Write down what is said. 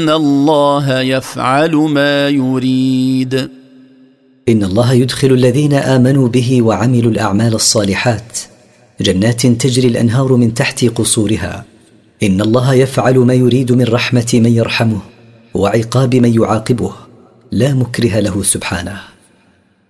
إن الله يفعل ما يريد. إن الله يدخل الذين آمنوا به وعملوا الأعمال الصالحات جنات تجري الأنهار من تحت قصورها. إن الله يفعل ما يريد من رحمة من يرحمه وعقاب من يعاقبه، لا مكره له سبحانه.